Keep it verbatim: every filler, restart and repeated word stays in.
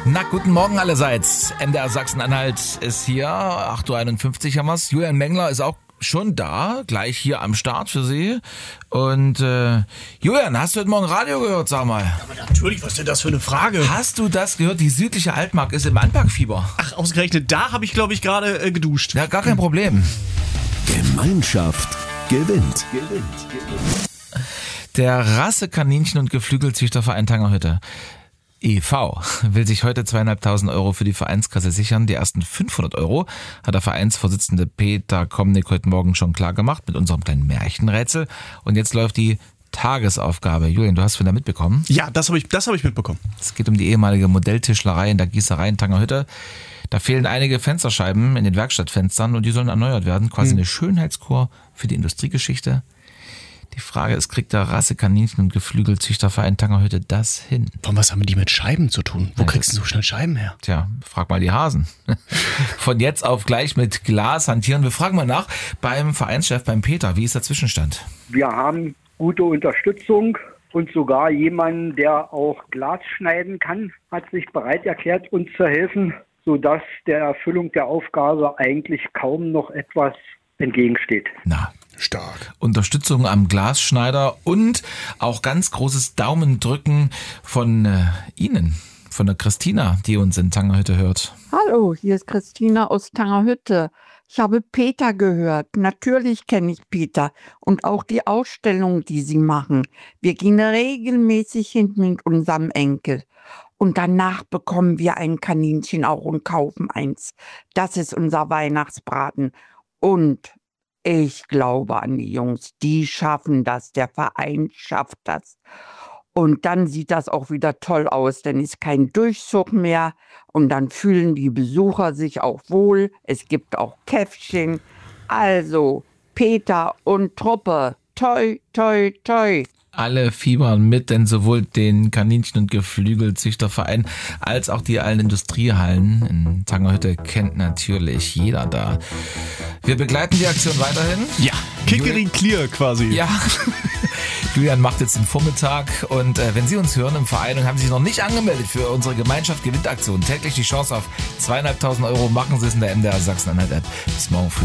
Na, guten Morgen allerseits. M D R Sachsen-Anhalt ist hier. acht Uhr einundfünfzig haben wir's. Julian Mengler ist auch schon da, gleich hier am Start für Sie. Und äh, Julian, hast du heute Morgen Radio gehört, sag mal? Aber natürlich, was ist denn das für eine Frage? Hast du das gehört? Die südliche Altmark ist im Anpackfieber. Ach, ausgerechnet, da habe ich, glaube ich, gerade äh, geduscht. Ja, gar kein Problem. Gemeinschaft gewinnt. Gewinnt. Gewinnt. Der Rassekaninchen- und Geflügelzüchterverein Tangerhütte e V will sich heute zweieinhalbtausend Euro für die Vereinskasse sichern. Die ersten fünfhundert Euro hat der Vereinsvorsitzende Peter Komnick heute Morgen schon klar gemacht mit unserem kleinen Märchenrätsel. Und jetzt läuft die Tagesaufgabe. Julian, du hast von da mitbekommen? Ja, das habe ich, das habe ich mitbekommen. Es geht um die ehemalige Modelltischlerei in der Gießerei in Tangerhütte. Da fehlen einige Fensterscheiben in den Werkstattfenstern und die sollen erneuert werden. Quasi hm. eine Schönheitskur für die Industriegeschichte. Die Frage ist, kriegt der Rassekaninchen- und Geflügelzüchterverein Tangerhütte das hin? Von was haben die mit Scheiben zu tun? Wo ja, kriegst du so schnell Scheiben her? Tja, frag mal die Hasen. Von jetzt auf gleich mit Glas hantieren. Wir fragen mal nach beim Vereinschef, beim Peter. Wie ist der Zwischenstand? Wir haben gute Unterstützung und sogar jemanden, der auch Glas schneiden kann, hat sich bereit erklärt, uns zu helfen, sodass der Erfüllung der Aufgabe eigentlich kaum noch etwas entgegensteht. Na, stark. Unterstützung am Glasschneider und auch ganz großes Daumendrücken von äh, Ihnen, von der Christina, die uns in Tangerhütte hört. Hallo, hier ist Christina aus Tangerhütte. Ich habe Peter gehört. Natürlich kenne ich Peter und auch die Ausstellung, die sie machen. Wir gehen regelmäßig hin mit unserem Enkel. Und danach bekommen wir ein Kaninchen auch und kaufen eins. Das ist unser Weihnachtsbraten. Und ich glaube an die Jungs, die schaffen das, der Verein schafft das. Und dann sieht das auch wieder toll aus, denn ist kein Durchzug mehr und dann fühlen die Besucher sich auch wohl. Es gibt auch Käffchen. Also Peter und Truppe, toi, toi, toi. Alle fiebern mit, denn sowohl den Kaninchen- und Geflügelzüchterverein als auch die allen Industriehallen in Tangerhütte kennt natürlich jeder da. Wir begleiten die Aktion weiterhin. Ja, Kickery clear quasi. Ja, Julian macht jetzt den Vormittag und äh, wenn Sie uns hören im Verein und haben sich noch nicht angemeldet für unsere Gemeinschaft gewinnt Aktion, täglich die Chance auf zweieinhalbtausend Euro, machen Sie es in der M D R Sachsen-Anhalt App. Bis morgen früh.